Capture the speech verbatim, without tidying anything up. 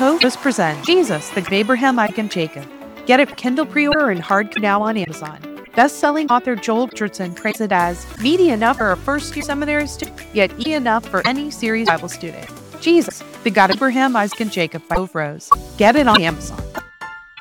Hovos presents Jesus, the Abraham, Isaac, and Jacob. Get it Kindle pre-order and hardcover now on Amazon. Best-selling author Joel Richardson praised it as meaty enough for a first-year seminary student, yet easy enough for any serious Bible student. Jesus, the God of Abraham, Isaac, and Jacob by Ove Rose. Get it on Amazon.